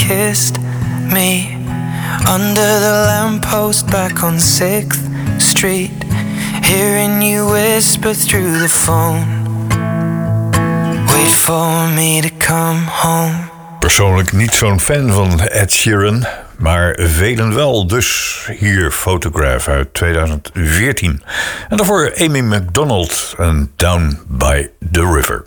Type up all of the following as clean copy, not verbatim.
kissed me under the lamppost back on 6th Street, hearing you whisper through the phone, wait for me to come home. Persoonlijk niet zo'n fan van Ed Sheeran, maar velen wel. Dus hier Photograph uit 2014. En daarvoor Amy Macdonald en Down by the River.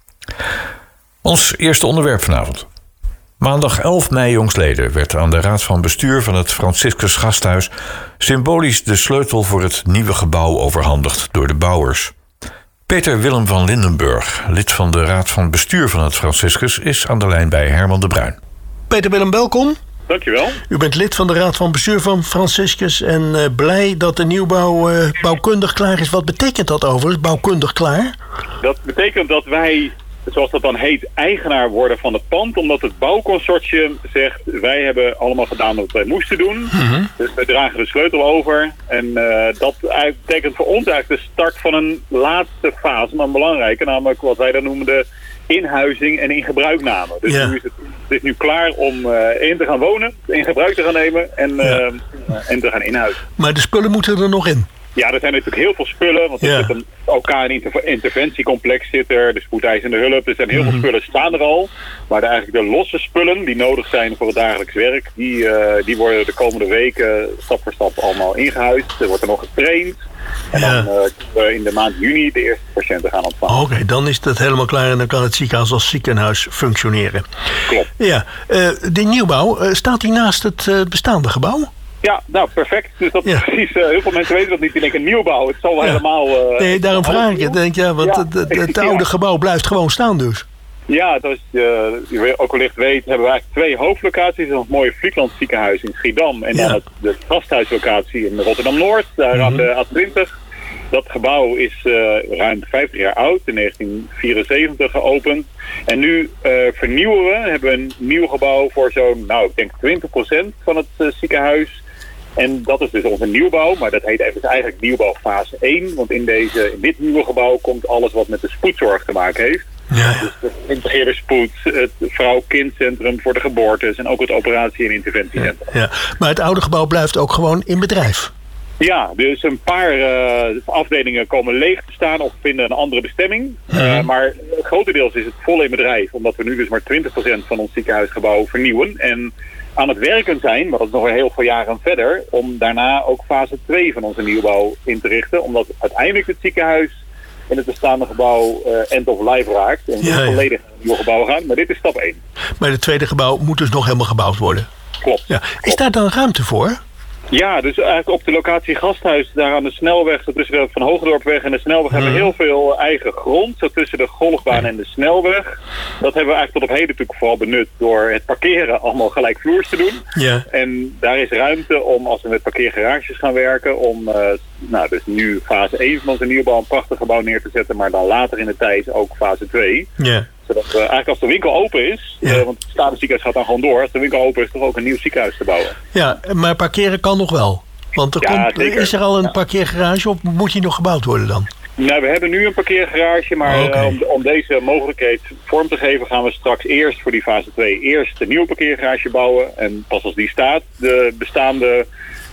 Ons eerste onderwerp vanavond. Maandag 11 mei jongstleden werd aan de raad van bestuur van het Franciscus Gasthuis symbolisch de sleutel voor het nieuwe gebouw overhandigd door de bouwers. Peter Willem van Lindenburg, lid van de raad van bestuur van het Franciscus, is aan de lijn bij Herman de Bruin. Peter Willem, welkom. Dankjewel. U bent lid van de raad van bestuur van Franciscus en blij dat de nieuwbouw bouwkundig klaar is. Wat betekent dat overigens, bouwkundig klaar? Dat betekent dat wij, zoals dat dan heet, eigenaar worden van het pand. Omdat het bouwconsortium zegt, wij hebben allemaal gedaan wat wij moesten doen. Mm-hmm. Dus wij dragen de sleutel over. En dat betekent voor ons eigenlijk de start van een laatste fase, maar een belangrijke. Namelijk wat wij dan noemen de inhuizing en in gebruikname. Dus nu is het is nu klaar om in te gaan wonen, in gebruik te gaan nemen en te gaan inhuizen. Maar de spullen moeten er nog in? Ja, er zijn natuurlijk heel veel spullen. Want er zit een interventiecomplex zit er, de spoedeisende hulp. Er zijn heel veel spullen staan er al. Maar eigenlijk de losse spullen die nodig zijn voor het dagelijks werk, die worden de komende weken stap voor stap allemaal ingehuisd. Er wordt er nog getraind. En dan we in de maand juni de eerste patiënten gaan ontvangen. Oké, dan is het helemaal klaar en dan kan het ziekenhuis als ziekenhuis functioneren. Klopt. Ja, die nieuwbouw, staat die naast het bestaande gebouw? Ja, nou perfect. Dus dat precies. Heel veel mensen weten dat niet. Die denken nieuwbouw. Het zal wel helemaal. Nee, daarom vraag ik het. Denk want het oude gebouw blijft gewoon staan dus. Ja, zoals je ook wellicht weet, hebben we eigenlijk 2 hoofdlocaties. Dat is het mooie Vlietland ziekenhuis in Schiedam. En dan de gasthuislocatie in Rotterdam-Noord, daar aan de A20. Dat gebouw is ruim 50 jaar oud, in 1974 geopend. En nu vernieuwen we, hebben we een nieuw gebouw voor zo'n, ik denk 20% van het ziekenhuis. En dat is dus onze nieuwbouw, maar dat heet eigenlijk nieuwbouw fase 1. Want in dit nieuwe gebouw komt alles wat met de spoedzorg te maken heeft. Ja. Dus de geïntegreerde spoed, het vrouw-kindcentrum voor de geboortes en ook het operatie- en interventiecentrum. Ja. Maar het oude gebouw blijft ook gewoon in bedrijf? Ja, dus een paar afdelingen komen leeg te staan of vinden een andere bestemming. Maar grotendeels is het vol in bedrijf, omdat we nu dus maar 20% van ons ziekenhuisgebouw vernieuwen. En aan het werken zijn, maar dat is nog weer heel veel jaren verder, om daarna ook fase 2 van onze nieuwbouw in te richten. Omdat uiteindelijk het ziekenhuis in het bestaande gebouw end of life raakt. En we volledig naar een nieuw gebouw gaan. Maar dit is stap 1. Maar het tweede gebouw moet dus nog helemaal gebouwd worden? Klopt. Ja. Is daar dan ruimte voor? Ja, dus eigenlijk op de locatie Gasthuis, daar aan de snelweg, zo tussen de Van Hogendorpweg en de snelweg, hebben we heel veel eigen grond, zo tussen de golfbaan en de snelweg. Dat hebben we eigenlijk tot op heden natuurlijk vooral benut door het parkeren allemaal gelijkvloers te doen. Ja. En daar is ruimte om, als we met parkeergarages gaan werken, om dus nu fase 1 van onze nieuwbouw een prachtig gebouw neer te zetten, maar dan later in de tijd ook fase 2. Ja. Zodat we eigenlijk als de winkel open is, want het bestaande ziekenhuis gaat dan gewoon door. Als de winkel open is, toch ook een nieuw ziekenhuis te bouwen. Ja, maar parkeren kan nog wel. Want is er al een parkeergarage of moet die nog gebouwd worden dan? Nou, we hebben nu een parkeergarage, maar om deze mogelijkheid vorm te geven gaan we straks eerst voor die fase 2 eerst de nieuwe parkeergarage bouwen. En pas als die staat, de bestaande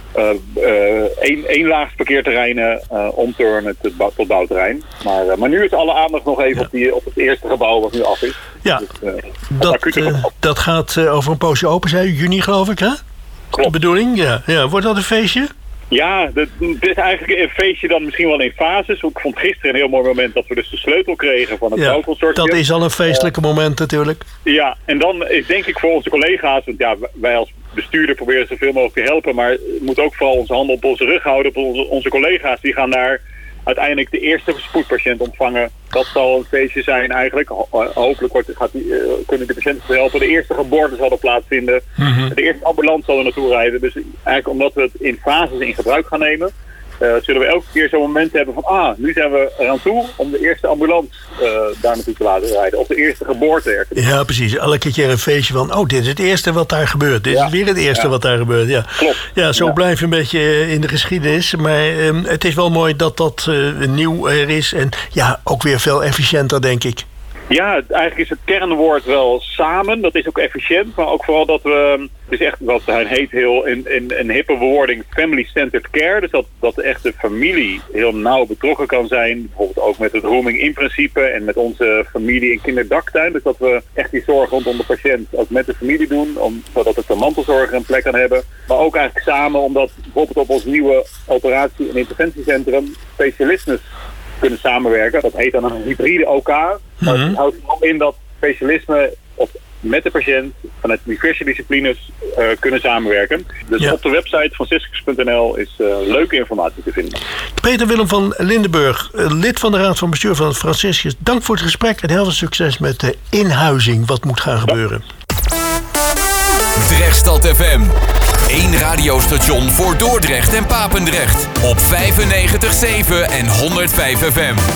eenlaags parkeerterreinen omturnen tot bouwterrein. Maar nu is alle aandacht nog even op het eerste gebouw wat nu af is. Ja, dus, dat gaat over een poosje open, zei u, juni geloof ik, hè? Klopt. De bedoeling, ja. Wordt dat een feestje? Ja, dit is eigenlijk een feestje dan misschien wel in fases. Ik vond gisteren een heel mooi moment dat we dus de sleutel kregen van het bouwconsortium. Dat is al een feestelijke moment natuurlijk. Ja, en dan is denk ik voor onze collega's, want wij als bestuurder proberen zoveel mogelijk te helpen, maar we moeten ook vooral onze handen op onze rug houden. Op onze collega's die gaan daar uiteindelijk de eerste spoedpatiënt ontvangen. Dat zal een feestje zijn eigenlijk. Hopelijk kunnen de patiënten helpen. De eerste geboorte zal er plaatsvinden. Mm-hmm. De eerste ambulance zal er naartoe rijden. Dus eigenlijk omdat we het in fases in gebruik gaan nemen, zullen we elke keer zo'n moment hebben van nu zijn we eraan toe om de eerste ambulance daar naartoe te laten rijden. Of de eerste geboorte er te doen. Ja, precies. Elke keer een feestje van dit is het eerste wat daar gebeurt. Dit is weer het eerste wat daar gebeurt. Ja. Klopt. Ja, zo blijf je een beetje in de geschiedenis. Maar het is wel mooi dat dat nieuw er is. En ook weer veel efficiënter, denk ik. Ja, eigenlijk is het kernwoord wel samen. Dat is ook efficiënt, maar ook vooral dat we... Het is echt wat hij heet heel in een hippe bewoording family-centered care. Dus dat de echte familie heel nauw betrokken kan zijn. Bijvoorbeeld ook met het rooming in principe en met onze familie- en kinderdaktuin. Dus dat we echt die zorg rondom de patiënt ook met de familie doen. Zodat de mantelzorger een plek kan hebben. Maar ook eigenlijk samen omdat bijvoorbeeld op ons nieuwe operatie- en interventiecentrum specialismes kunnen samenwerken. Dat heet dan een hybride OK. Maar het houdt wel in dat specialisme met de patiënt vanuit diverse disciplines kunnen samenwerken. Dus op de website van Franciscus.nl is leuke informatie te vinden. Peter Willem van Lindenburg, lid van de Raad van Bestuur van Franciscus. Dank voor het gesprek en heel veel succes met de inhuizing wat moet gaan gebeuren. Drechtstad FM. 1 radiostation voor Dordrecht en Papendrecht. Op 95.7 en 105 FM.